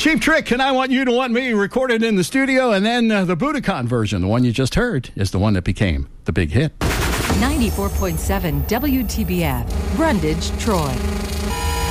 Cheap Trick, and I Want You to Want Me, recorded in the studio, and then the Budokan version, the one you just heard, is the one that became the big hit. 94.7 WTBF, Brundage, Troy.